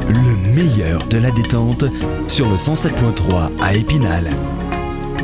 Le meilleur de la détente sur le 107.3 à Épinal.